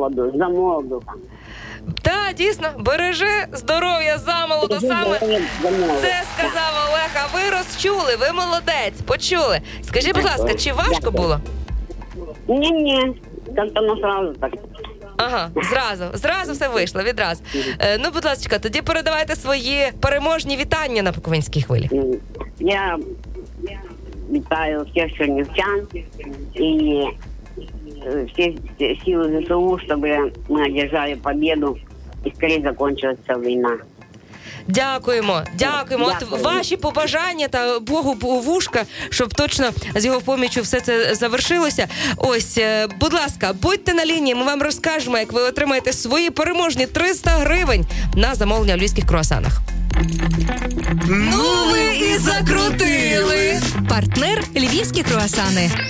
за молоду. Так, дійсно, бережи здоров'я замолоду. Саме це сказав Олег, а ви розчули, ви молодець, почули. Скажіть, будь ласка, чи важко було? Ні, як-то сразу так. Ага, зразу все вийшло, відразу. Ну, будь ласка, тоді передавайте свої переможні вітання на Буковинській хвилі. Я вітаю всіх чернівчан і всі сили ЗСУ, щоб ми одержали победу і скоріше закінчилася війна. Дякуємо. От ваші побажання та Богу у вушка, щоб точно з його поміччю все це завершилося. Ось, будь ласка, будьте на лінії, ми вам розкажемо, як ви отримаєте свої переможні 300 гривень на замовлення в львівських круасанах. Ну ви і закрутили! Партнер «Львівські круасани».